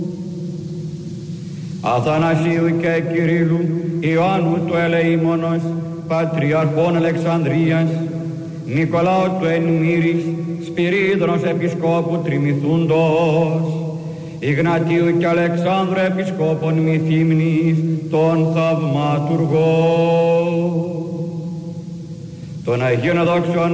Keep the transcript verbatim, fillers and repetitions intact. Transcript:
Αθανασίου και Κυρίλλου, Ιωάννου του Ελεήμονος, Πατριαρχών Αλεξανδρίας, Νικολάου του Ενμύρης, Σπυρίδωνος Επισκόπου Τριμηθούντος, Ιγνατίου και Αλεξάνδρου Επισκόπων Μυθύμνης, των θαυματουργών, των Αγίων Δόξων